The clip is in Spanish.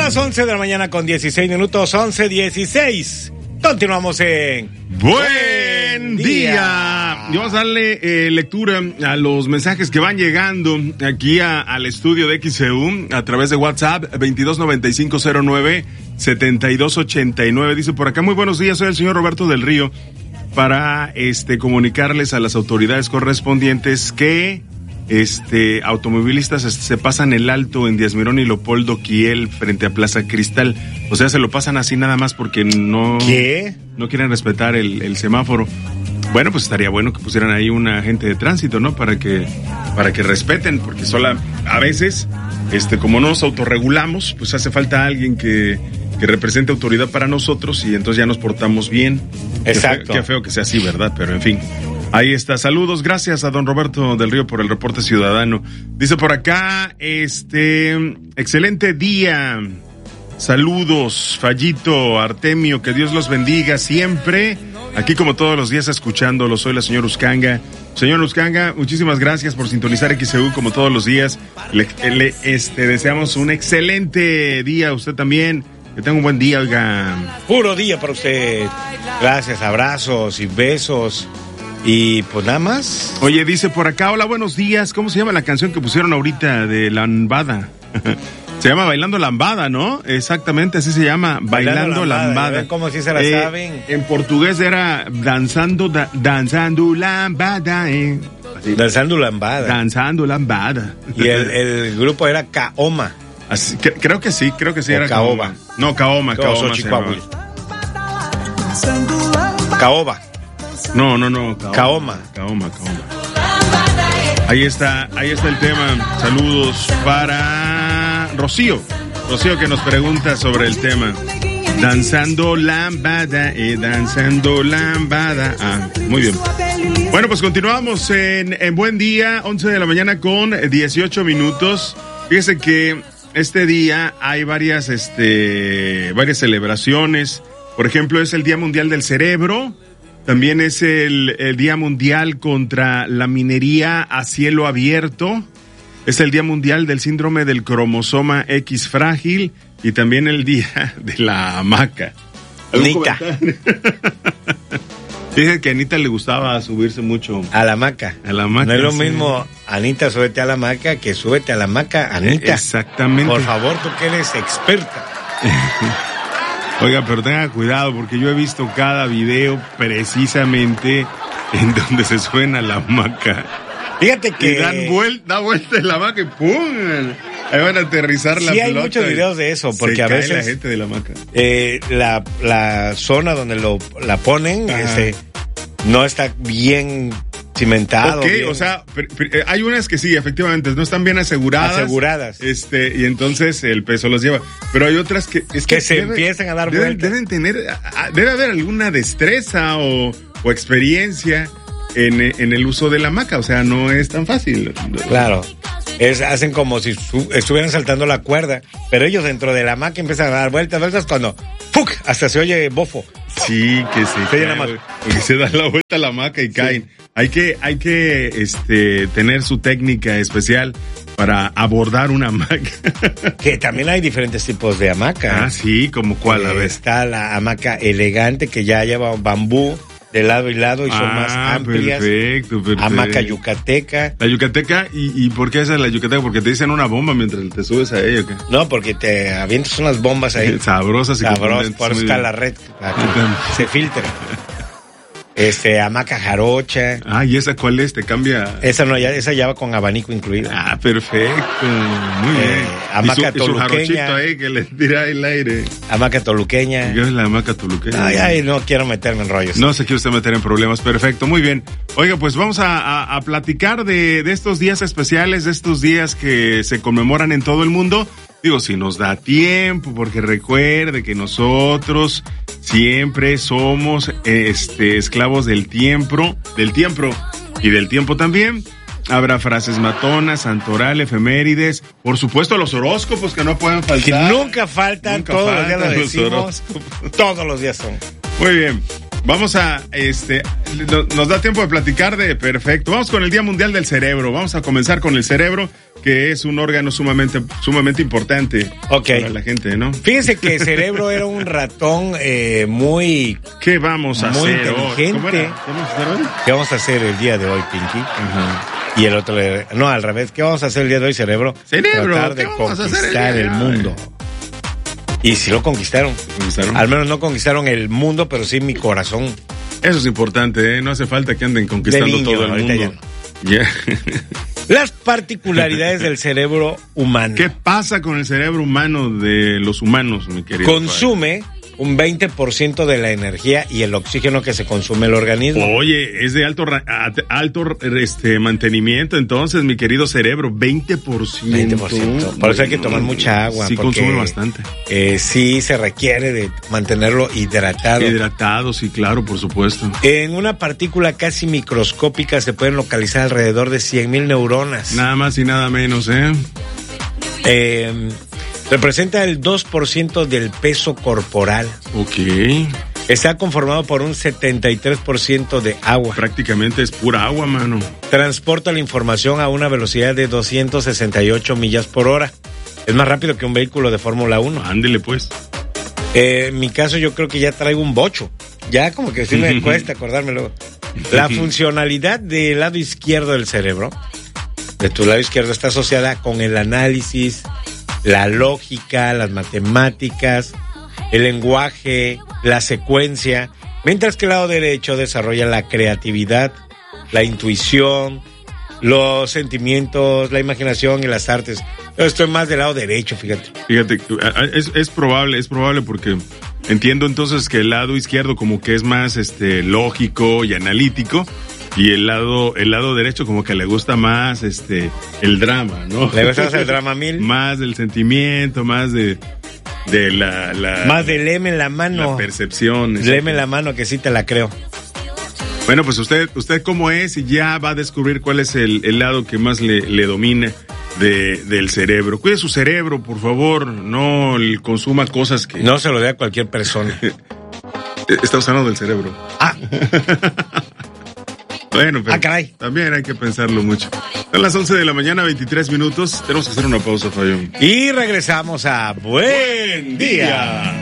las 11 de la mañana con 16 minutos, 11:16. Continuamos en Buen Día. Y vamos a darle lectura a los mensajes que van llegando aquí al estudio de XEU a través de WhatsApp 229509-7289. Dice por acá, muy buenos días, soy el señor Roberto del Río, para comunicarles a las autoridades correspondientes que automovilistas se pasan el alto en Díaz Mirón y Leopoldo Kiel frente a Plaza Cristal. O sea, se lo pasan así nada más porque no quieren respetar el semáforo. Bueno, pues estaría bueno que pusieran ahí un agente de tránsito, ¿no? Para que respeten, porque a veces, como no nos autorregulamos, pues hace falta alguien que represente autoridad para nosotros y entonces ya nos portamos bien. Exacto. Qué feo que sea así, ¿verdad? Pero en fin. Ahí está, saludos, gracias a don Roberto del Río por el reporte ciudadano. Dice por acá, excelente día, saludos, Fallito, Artemio, que Dios los bendiga siempre, aquí como todos los días escuchándolo, soy la señora Uscanga. Señor Uscanga, muchísimas gracias por sintonizar XEU como todos los días, le deseamos un excelente día a usted también, que tenga un buen día, oiga. Puro día para usted, gracias, abrazos y besos. Y pues nada más. Oye, dice por acá, hola, buenos días. ¿Cómo se llama la canción que pusieron ahorita de Lambada? Se llama Bailando Lambada, ¿no? Exactamente, así se llama, Bailando Lambada. ¿Cómo si se la saben? En portugués era Danzando Lambada. Así. Danzando Lambada. Danzando Lambada. Y el grupo era Kaoma. Así, creo que sí era Kaoma. No, Kaoma. Kaoma. No. Kaoma. Ahí está el tema. Saludos para Rocío que nos pregunta sobre el tema. Danzando lambada, danzando lambada. Muy bien. Bueno, pues continuamos en Buen Día, 11 de la mañana con 18 minutos. Fíjese que este día hay varias celebraciones. Por ejemplo, es el Día Mundial del Cerebro. También es el Día Mundial contra la minería a cielo abierto. Es el Día Mundial del Síndrome del Cromosoma X frágil. Y también el Día de la Hamaca. Anita. Fíjate que a Anita le gustaba subirse mucho. A la hamaca. No es lo mismo, Anita, súbete a la hamaca, que súbete a la hamaca, Anita. Exactamente. Por favor, tú que eres experta. Oiga, pero tenga cuidado porque yo he visto cada video precisamente en donde se suena la hamaca. Fíjate que... Y da vuelta en la hamaca y ¡pum! Ahí van a aterrizar la pelota. Sí, hay muchos videos de eso, porque a veces... la gente de la hamaca. La zona donde la ponen, no está bien cimentado. Ok, bien. O sea, hay unas que sí, efectivamente, no están bien aseguradas. Y entonces el peso los lleva. Pero hay otras que empiezan a dar vueltas. Debe haber alguna destreza o experiencia en el uso de la hamaca. O sea, no es tan fácil. Claro. Hacen como si estuvieran saltando la cuerda, pero ellos dentro de la hamaca empiezan a dar vueltas cuando ¡fuc! Hasta se oye bofo. Sí, que se da la vuelta a la hamaca y caen. Hay que tener su técnica especial para abordar una hamaca. Que también hay diferentes tipos de hamaca. Ah, sí, ¿como cuál? A ver. Está la hamaca elegante que ya lleva bambú de lado y lado y son más amplias. Perfecto. Hamaca yucateca. La yucateca, ¿y por qué esa es la yucateca? Porque te dicen una bomba mientras te subes a ella, ¿o qué? No, porque te avientas unas bombas ahí. Sabrosas y sabrosas, por eso está la red, se filtra. Hamaca jarocha. Ah, ¿y esa cuál es? ¿Te cambia? Esa no, esa ya va con abanico incluido. Ah, perfecto. Muy bien. Hamaca toluqueña. Y su jarochito ahí que le tira el aire. Hamaca toluqueña. ¿Qué es la hamaca toluqueña? Ay, no quiero meterme en rollos. No se quiere usted meter en problemas. Perfecto, muy bien. Oiga, pues vamos a platicar de estos días especiales, de estos días que se conmemoran en todo el mundo. Digo, si nos da tiempo, porque recuerde que nosotros siempre somos esclavos del tiempo y del tiempo también. Habrá frases matonas, santoral, efemérides, por supuesto los horóscopos que no pueden faltar. Que nunca faltan, todos los días lo decimos, todos los días son. Muy bien. Vamos a, nos da tiempo de platicar perfecto. Vamos con el Día Mundial del Cerebro. Vamos a comenzar con el cerebro, que es un órgano sumamente importante para la gente, ¿no? Fíjense que Cerebro era un ratón muy... ¿Qué vamos a muy hacer inteligente. ¿Qué vamos a hacer el día de hoy, Pinky? Uh-huh. Y el otro, no, al revés. ¿Qué vamos a hacer el día de hoy, Cerebro? Tratar de conquistar el mundo. Y sí lo conquistaron. Al menos no conquistaron el mundo, pero sí mi corazón. Eso es importante, ¿eh? No hace falta que anden conquistando todo el mundo. Yeah. Las particularidades del cerebro humano. ¿Qué pasa con el cerebro humano de los humanos, mi querido? Consume un 20% de la energía y el oxígeno que se consume el organismo. Oye, es de alto mantenimiento, entonces, mi querido cerebro, 20%. 20%. Por eso hay que tomar mucha agua. Sí, porque, consume bastante. Sí, se requiere de mantenerlo hidratado. Hidratado, sí, claro, por supuesto. En una partícula casi microscópica se pueden localizar alrededor de 100,000 neuronas. Nada más y nada menos, Representa el 2% del peso corporal. Ok. Está conformado por un 73% de agua. Prácticamente es pura agua, mano. Transporta la información a una velocidad de 268 millas por hora. Es más rápido que un vehículo de Fórmula 1. Ándele, pues. En mi caso, yo creo que ya traigo un bocho. Ya como que sí me cuesta acordármelo. La funcionalidad del lado izquierdo del cerebro, de tu lado izquierdo, está asociada con el análisis, la lógica, las matemáticas, el lenguaje, la secuencia, mientras que el lado derecho desarrolla la creatividad, la intuición, los sentimientos, la imaginación y las artes. Yo estoy más del lado derecho, fíjate. Fíjate, es probable porque entiendo entonces que el lado izquierdo como que es más lógico y analítico. Y el lado derecho como que le gusta más el drama, ¿no? ¿Le gusta más el drama mil? Más del sentimiento, más de la más de leme en la mano. La percepción. Leme en la mano, que sí te la creo. Bueno, pues usted cómo es y ya va a descubrir cuál es el lado que más le domina del cerebro. Cuide su cerebro, por favor, no consuma cosas que... No se lo dé a cualquier persona. Estamos hablando del cerebro. Ah. Bueno, pero caray. También hay que pensarlo mucho. Son las 11 de la mañana, 23 minutos. Tenemos que hacer una pausa, Fayón. Y regresamos a Buen Día.